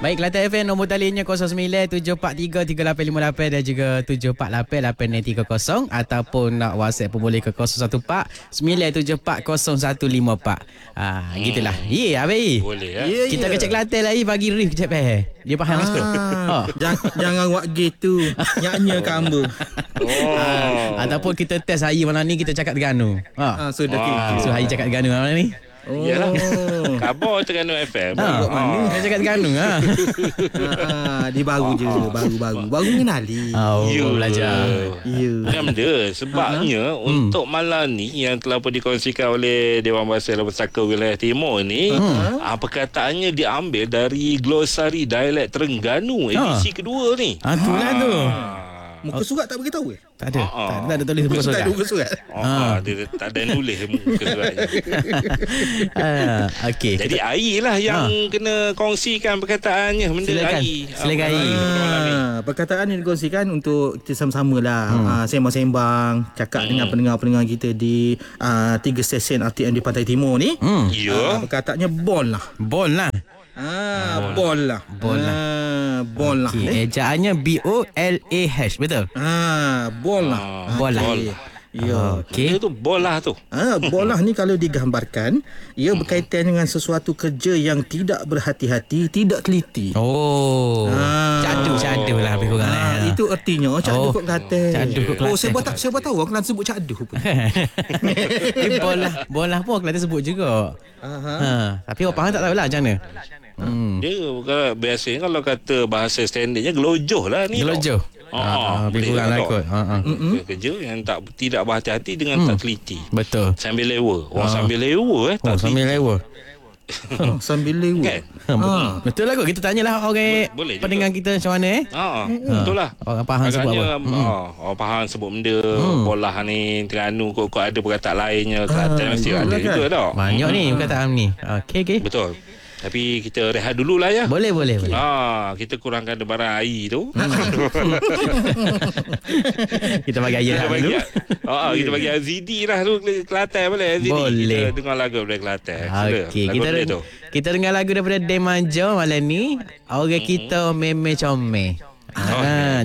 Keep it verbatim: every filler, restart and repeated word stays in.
Baik, Kelantan F M nombor taliannya kosong sembilan tujuh empat tiga tiga lapan lima lapan dan juga tujuh empat lapan lapan enam tiga kosong ataupun nak WhatsApp pun boleh ke kosong satu empat sembilan tujuh empat kosong satu lima empat. Ah, hmm. gitulah. Ya, yeah, Abai. Boleh ya. Yeah, kita yeah. kecek Kelantan lagi bagi Rif kecek peh. Dia faham ah, masuk. Oh. Jangan jangan buat gitu. Nyaknya kambu. Oh. Ah, ataupun kita test hari malam ni kita cakap Terengganu. Ha. Ah, so dah So hari cakap Terengganu malam ni. Oh. Yalah. Khabar Terengganu F M. Ha, Oh. saya cakap Terengganu ha. ah, dia baru je, baru-baru. Baru kenali. Oh, You belajar. Ya. Macam dia sebabnya uh-huh. untuk malam ni yang telah pun dikongsikan oleh Dewan Bahasa dan Pusaka Wilayah Timur ni uh-huh. ah, perkataannya diambil dari glosari dialek Terengganu edisi uh. kedua ni. Ah, itulah ah. tu. Muka surat tak beritahu ke? Tak ada. Uh-uh. Tak, tak ada tulis muka surat. Tak ada muka surat. Oh, ah. dia tak ada nulis muka suratnya. ah, okey. Jadi Ai lah yang ah. kena kongsikan perkataannya benda Silakan. Ai. Silakan Ai. Ah, perkataan yang dikongsikan untuk kita sama-sama lah hmm. ah, sembang-sembang cakap hmm. dengan pendengar-pendengar kita di ah, tiga stesen R T M di Pantai Timur ni. Hmm. Ah, Ya. perkataannya bol lah. Bol lah. Ah, bol lah. Bol lah. Ah, bol lah. Okay. Ejaannya B O L A H. Betul? Ah, bol lah. Ah, bol lah. Okay. Ya, Okey. Itu bola tu. Ah, bola ni kalau digambarkan, ia berkaitan dengan sesuatu kerja yang tidak berhati-hati, tidak teliti. Oh. Ah. Cadu, cadu lah lebih kurang. Ah, itu artinya cadu Oh. kot Kelantan. Cadu kot Kelantan. Oh, saya buat tak saya buat tahu orang Kelantan sebut cadu pun. Ni bola, bola pun Kelantan sebut juga. Aha. Ha, tapi orang faham tak tahulah macam mana. Hmm. Dia kalau biasanya kalau kata bahasa standardnya gelojoh lah ni. Gelojoh. Ha, Ah, lebih kurang lah kot. Ha, ha. Kerja yang tak tidak berhati-hati dengan hmm. tak teliti. Betul. Sambil lewa. Orang Ah. sambil lewa eh Oh, tak sambil teliti. lewa. Oh, sambil lewa. Kan? Ha. Betul lah kot. Kita tanyalah orang Boleh juga. pendengar kita macam mana eh. Ha, betul lah. Orang faham sebut Agaknya apa. Hmm. ah, orang faham sebut benda bola ni Terengganu kot kot ada perkataan lainnya Kelantan Ah, mesti betul ada lah juga kan? tau. Banyak ni perkataan ni. Okey, okey. Betul. Tapi kita rehat dululah ya. Boleh, boleh, boleh. Ah, kita kurangkan debaran air tu. Kita bagi ayat kita dulu. bagi ah, kita bagi Azidi lah tu Kelantan boleh Azidi. Boleh. Kita dengar lagu daripada Kelantan. Sila. Okey, Lagu kita dia deng- tu. kita dengar lagu daripada Demajo malam ni. Orang kita meme comel. Ah,